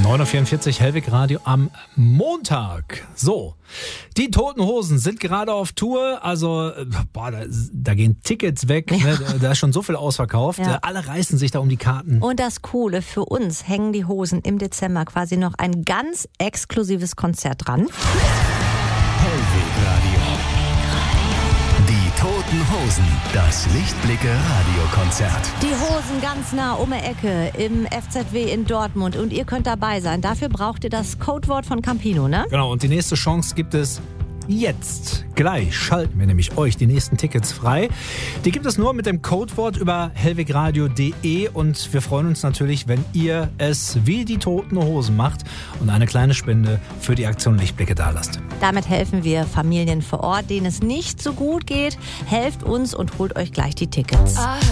9.44 Uhr, Hellwig Radio am Montag. So, die Toten Hosen sind gerade auf Tour. Also, da gehen Tickets weg. Ja. Ne? Da ist schon so viel ausverkauft. Ja. Alle reißen sich da um die Karten. Und das Coole, für uns hängen die Hosen im Dezember quasi noch ein ganz exklusives Konzert dran. Hellwig Radio. Die Toten Hosen. Das Lichtblicke-Radiokonzert. Die Hosen ganz nah um die Ecke im FZW in Dortmund. Und ihr könnt dabei sein. Dafür braucht ihr das Codewort von Campino, ne? Genau, und die nächste Chance gibt es jetzt. Gleich schalten wir nämlich euch die nächsten Tickets frei. Die gibt es nur mit dem Codewort über hellwigradio.de und wir freuen uns natürlich, wenn ihr es wie die Toten Hosen macht und eine kleine Spende für die Aktion Lichtblicke dalasst. Damit helfen wir Familien vor Ort, denen es nicht so gut geht. Helft uns und holt euch gleich die Tickets.